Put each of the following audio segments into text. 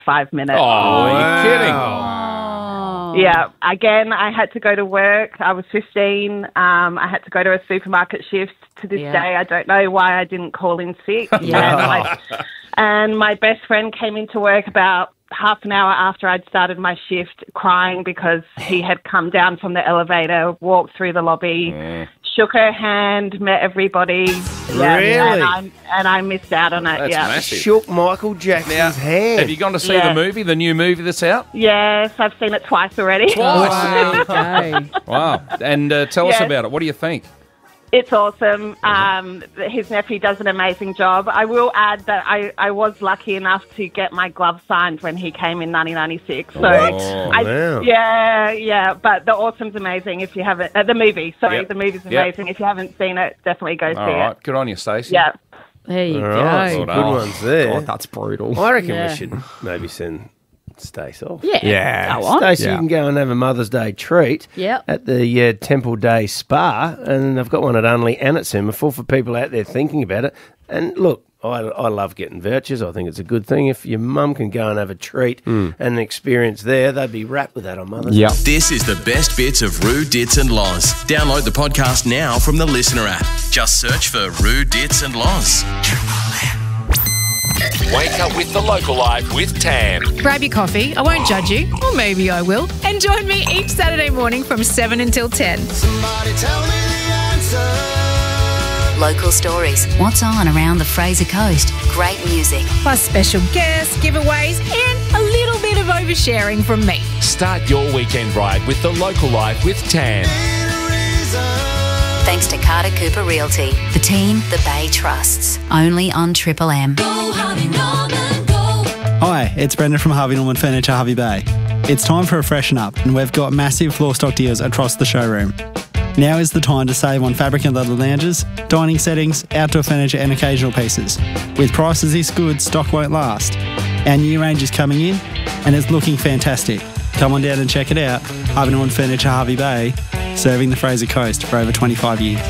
5 minutes. Oh, you're kidding. Yeah. Again, I had to go to work. I was 15. I had to go to a supermarket shift. To this day, I don't know why I didn't call in sick. And my best friend came into work about half an hour after I'd started my shift crying because he had come down from the elevator, walked through the lobby, shook her hand, met everybody. Really? And I missed out on it. That's massive. Shook Michael Jackson's hand. Have you gone to see the movie, the new movie that's out? Yes, I've seen it twice already. Wow. And tell us about it. What do you think? It's awesome. His nephew does an amazing job. I will add that I was lucky enough to get my glove signed when he came in 1996. So yeah. But the Awesome's amazing if you haven't. The movie, the movie's amazing. If you haven't seen it, definitely go see it. Good on you, Stacey. Yeah. There you go. Good ones there. God, that's brutal. I reckon we should maybe send Stace off. Yeah. Go on. Stacey, you can go and have a Mother's Day treat at the Temple Day Spa, and I've got one at Unley and at Semaphore for people out there thinking about it. And look, I love getting vouchers. I think it's a good thing. If your mum can go and have a treat and an experience there, they'd be wrapped with that on Mother's Day. This is the best bits of Roo, Dits and Loz. Download the podcast now from the Listener app. Just search for Roo, Dits and Loz. Wake up with the Local Life with Tam. Grab your coffee, I won't judge you, or maybe I will, and join me each Saturday morning from 7 until 10. Somebody tell me the answer. Local stories, what's on around the Fraser Coast, great music. Plus special guests, giveaways, and a little bit of oversharing from me. Start your weekend ride with the Local Life with Tam. Thanks to Carter Cooper Realty, the team the Bay trusts. Only on Triple M. Go, Harvey Norman, go. Hi, it's Brendan from Harvey Norman Furniture, Harvey Bay. It's time for a freshen up, and we've got massive floor stock deals across the showroom. Now is the time to save on fabric and leather lounges, dining settings, outdoor furniture and occasional pieces. With prices this good, stock won't last. Our new range is coming in, and it's looking fantastic. Come on down and check it out. Harvey Norman Furniture, Harvey Bay, serving the Fraser Coast for over 25 years.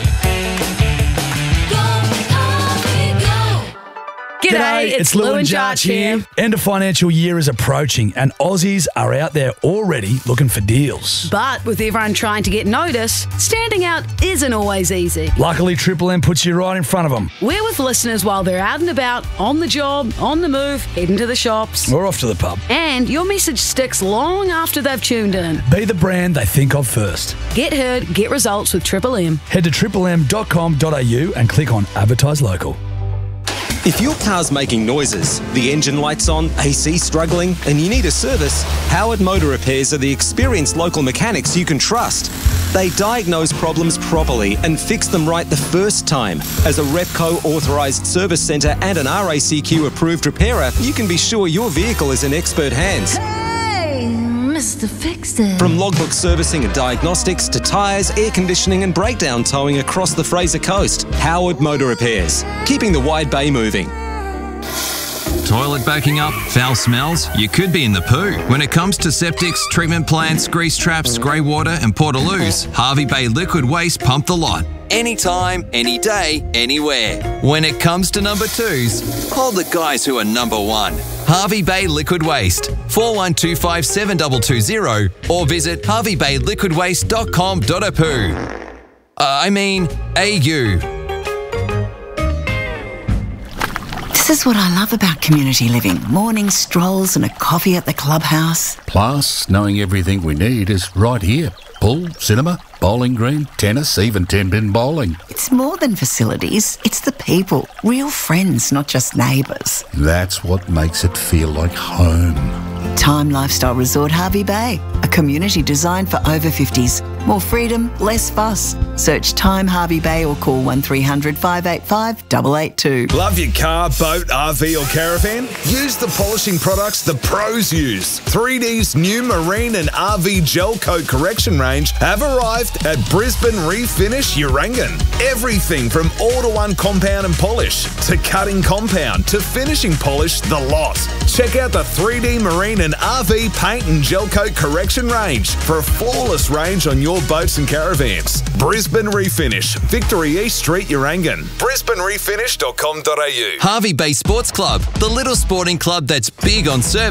G'day, it's Lou and Jarch here. End of financial year is approaching and Aussies are out there already looking for deals. But with everyone trying to get noticed, standing out isn't always easy. Luckily, Triple M puts you right in front of them. We're with listeners while they're out and about, on the job, on the move, heading to the shops. Or off to the pub. And your message sticks long after they've tuned in. Be the brand they think of first. Get heard, get results with Triple M. Head to triplem.com.au and click on Advertise Local. If your car's making noises, the engine light's on, AC struggling, and you need a service, Howard Motor Repairs are the experienced local mechanics you can trust. They diagnose problems properly and fix them right the first time. As a Repco authorised service centre and an RACQ approved repairer, you can be sure your vehicle is in expert hands. Hey, Mr. Fix-It. From logbook servicing and diagnostics to tyres, air conditioning and breakdown towing across the Fraser Coast, Howard Motor Repairs, keeping the Wide Bay moving. Toilet backing up, foul smells, you could be in the poo. When it comes to septics, treatment plants, grease traps, grey water and portaloos, Harvey Bay Liquid Waste pump the lot. Anytime, any day, anywhere. When it comes to number twos, call the guys who are number one. Harvey Bay Liquid Waste, 4125 7220 or visit harveybayliquidwaste.com.au. This is what I love about community living. Morning strolls and a coffee at the clubhouse. Plus, knowing everything we need is right here. Pool, cinema, bowling green, tennis, even 10-pin bowling. It's more than facilities. It's the people. Real friends, not just neighbours. That's what makes it feel like home. Time Lifestyle Resort Harvey Bay. A community designed for over 50s. More freedom, less fuss. Search Time Harvey Bay or call 1300 585 882. Love your car, boat, RV or caravan? Use the polishing products the pros use. 3D's new marine and RV gel coat correction range have arrived at Brisbane Refinish Urangan. Everything from all-to-one compound and polish to cutting compound to finishing polish, the lot. Check out the 3D marine and RV paint and gel coat correction range for a flawless range on your your boats and caravans. Brisbane Refinish, Victory East Street, Urangan. BrisbaneRefinish.com.au. Harvey Bay Sports Club, the little sporting club that's big on service.